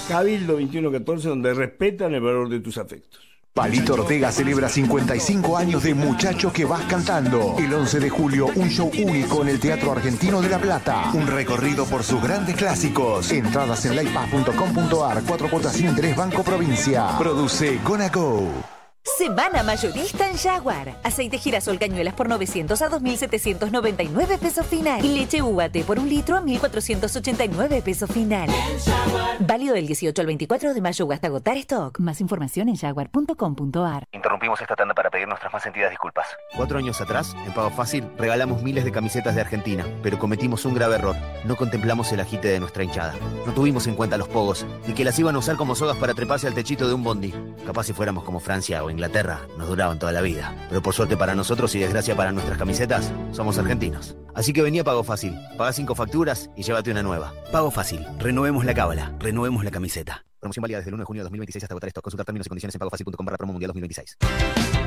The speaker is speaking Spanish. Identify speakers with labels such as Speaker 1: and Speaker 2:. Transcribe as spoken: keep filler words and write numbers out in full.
Speaker 1: Cabildo veintiuno catorce, donde respetan el valor de tus afectos.
Speaker 2: Palito Ortega celebra cincuenta y cinco años de Muchacho que vas cantando. El once de julio, un show único en el Teatro Argentino de La Plata. Un recorrido por sus grandes clásicos. Entradas en livepass punto com punto ar. Cuatro cuotas sin interés, Banco Provincia. Produce Gonna Go.
Speaker 3: Semana mayorista en Jaguar. Aceite girasol cañuelas por novecientos a dos mil setecientos noventa y nueve pesos final. Y leche U A T por un litro a mil cuatrocientos ochenta y nueve pesos final. Válido del dieciocho al veinticuatro de mayo o hasta agotar stock. Más información en jaguar punto com punto ar.
Speaker 4: Interrumpimos esta tanda para pedir nuestras más sentidas disculpas. Cuatro años atrás, en Pago Fácil, regalamos miles de camisetas de Argentina, pero cometimos un grave error. No contemplamos el agite de nuestra hinchada. No tuvimos en cuenta los pogos y que las iban a usar como sogas para treparse al techito de un bondi. Capaz si fuéramos como Francia o Inglaterra, nos duraban toda la vida. Pero por suerte para nosotros y desgracia para nuestras camisetas, somos argentinos. Así que vení a Pago Fácil. Pagá cinco facturas y llévate una nueva. Pago Fácil. Renovemos la cábala. Renovemos la camiseta. Promoción válida desde el uno de junio de dos mil veintiséis hasta agotar stock. Consultar términos y condiciones en pagofacil punto com barra promo mundial dos mil veintiséis.